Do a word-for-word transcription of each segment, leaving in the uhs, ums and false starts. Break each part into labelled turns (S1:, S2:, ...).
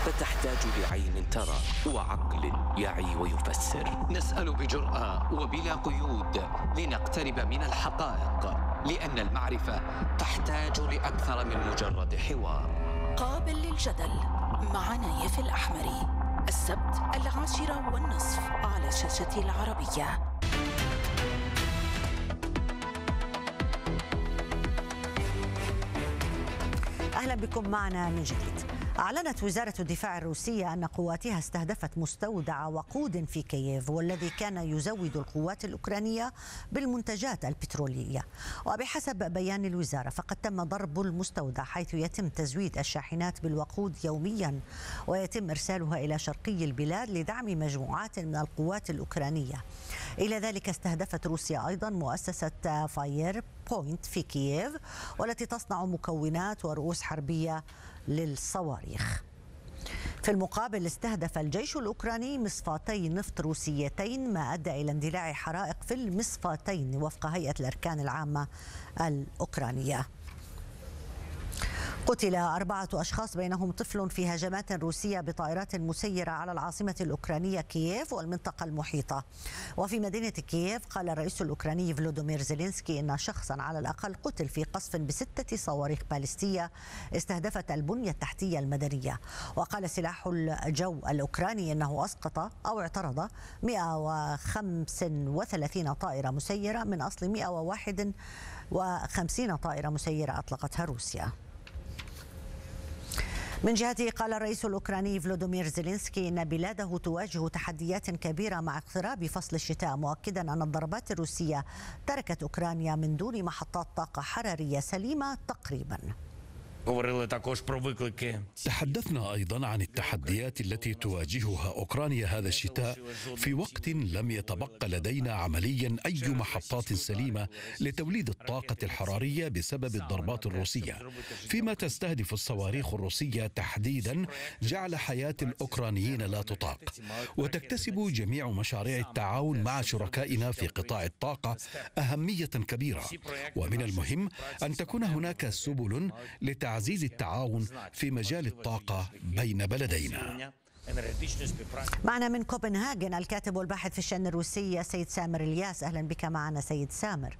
S1: فتحتاج لعين ترى وعقل يعي ويفسر.
S2: نسأل بجرأة وبلا قيود لنقترب من الحقائق، لأن المعرفة تحتاج لأكثر من مجرد حوار.
S3: قابل للجدل مع نايف الأحمري، السبت العاشرة والنصف على شاشة العربية.
S4: أهلا بكم معنا من جديد. أعلنت وزارة الدفاع الروسية أن قواتها استهدفت مستودع وقود في كييف، والذي كان يزود القوات الأوكرانية بالمنتجات البترولية. وبحسب بيان الوزارة فقد تم ضرب المستودع، حيث يتم تزويد الشاحنات بالوقود يوميا، ويتم إرسالها إلى شرقي البلاد لدعم مجموعات من القوات الأوكرانية. إلى ذلك استهدفت روسيا أيضا مؤسسة فاير بوينت في كييف، والتي تصنع مكونات ورؤوس حربية للصواريخ. في المقابل استهدف الجيش الأوكراني مصفاتي نفط روسيتين، ما أدى إلى اندلاع حرائق في المصفاتين وفق هيئة الأركان العامة الأوكرانية. قتل أربعة أشخاص بينهم طفل في هجمات روسية بطائرات مسيرة على العاصمة الأوكرانية كييف والمنطقة المحيطة. وفي مدينة كييف قال الرئيس الأوكراني فلوديمير زيلينسكي إن شخصا على الأقل قتل في قصف بستة صواريخ باليستية استهدفت البنية التحتية المدنية. وقال سلاح الجو الأوكراني إنه أسقط أو اعترض مئة وخمسة وثلاثين طائرة مسيرة من أصل مئة وواحد وخمسين طائرة مسيرة أطلقتها روسيا. من جهته قال الرئيس الأوكراني فلوديمير زيلينسكي إن بلاده تواجه تحديات كبيرة مع اقتراب فصل الشتاء، مؤكدا أن الضربات الروسية تركت أوكرانيا من دون محطات طاقة حرارية سليمة تقريبا.
S5: تحدثنا أيضا عن التحديات التي تواجهها أوكرانيا هذا الشتاء، في وقت لم يتبقى لدينا عمليا أي محطات سليمة لتوليد الطاقة الحرارية بسبب الضربات الروسية، فيما تستهدف الصواريخ الروسية تحديدا جعل حياة الأوكرانيين لا تطاق. وتكتسب جميع مشاريع التعاون مع شركائنا في قطاع الطاقة أهمية كبيرة، ومن المهم أن تكون هناك سبل لتعزيز تعزيز التعاون في مجال الطاقة بين بلدينا.
S4: معنا من كوبنهاجن الكاتب والباحث في الشأن الروسي سيد سامر الياس. أهلا بك معنا سيد سامر.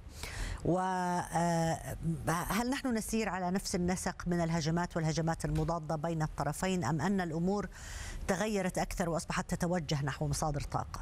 S4: وهل نحن نسير على نفس النسق من الهجمات والهجمات المضادة بين الطرفين، أم أن الأمور تغيرت أكثر وأصبحت تتوجه نحو مصادر طاقة؟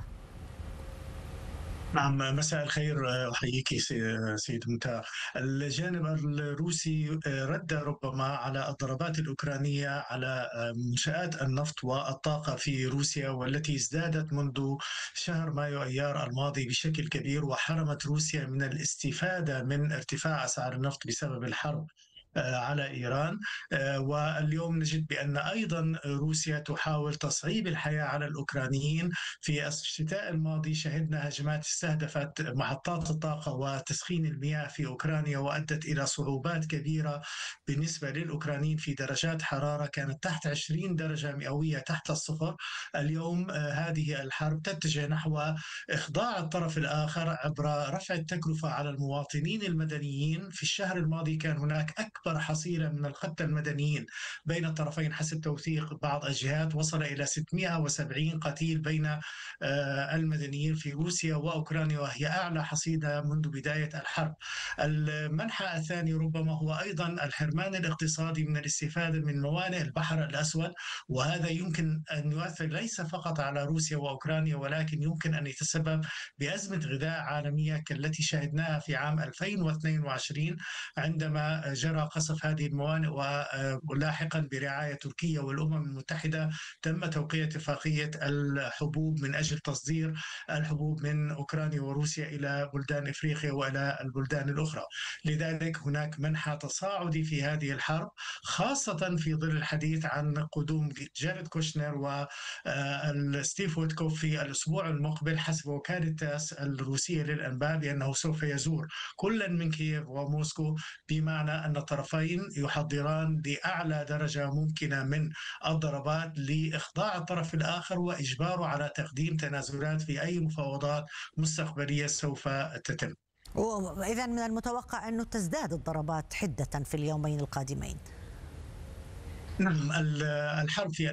S6: نعم، مساء الخير، أحييك سيد منتهى. الجانب الروسي رد ربما على الضربات الأوكرانية على منشآت النفط والطاقة في روسيا، والتي ازدادت منذ شهر مايو أيار الماضي بشكل كبير، وحرمت روسيا من الاستفادة من ارتفاع أسعار النفط بسبب الحرب على إيران. واليوم نجد بأن أيضا روسيا تحاول تصعيب الحياة على الأوكرانيين. في الشتاء الماضي شهدنا هجمات استهدفت محطات الطاقة وتسخين المياه في أوكرانيا، وأدت إلى صعوبات كبيرة بالنسبة للأوكرانيين في درجات حرارة كانت تحت عشرين درجة مئوية، تحت الصفر. اليوم هذه الحرب تتجه نحو إخضاع الطرف الآخر عبر رفع التكلفة على المواطنين المدنيين. في الشهر الماضي كان هناك أكبر حصيلة من القتلى المدنيين بين الطرفين حسب توثيق بعض الجهات، وصل إلى ستمئة وسبعين قتيل بين المدنيين في روسيا وأوكرانيا، وهي أعلى حصيلة منذ بداية الحرب. المنحى الثاني ربما هو أيضا الحرمان الاقتصادي من الاستفادة من موانئ البحر الأسود، وهذا يمكن أن يؤثر ليس فقط على روسيا وأوكرانيا، ولكن يمكن أن يتسبب بأزمة غذاء عالمية كالتي شهدناها في عام ألفين واثنين وعشرين عندما جرى قصف هذه الموانئ، ولاحقا برعاية تركيا والأمم المتحدة تم توقيع اتفاقية الحبوب من أجل تصدير الحبوب من أوكرانيا وروسيا إلى بلدان إفريقيا وإلى البلدان الأخرى. لذلك هناك منحى تصاعدي في هذه الحرب، خاصة في ظل الحديث عن قدوم جاريد كوشنر وستيف ويتكوف في الأسبوع المقبل حسب وكالة تاس الروسية للأنباء، بأنه سوف يزور كلا من كييف وموسكو، بمعنى أن الطرفين يحضران لأعلى درجة ممكنة من الضربات لإخضاع الطرف الآخر وإجباره على تقديم تنازلات في أي مفاوضات مستقبلية سوف تتم.
S4: وإذا من المتوقع أنه تزداد الضربات حدة في اليومين القادمين.
S6: نعم، الحرب في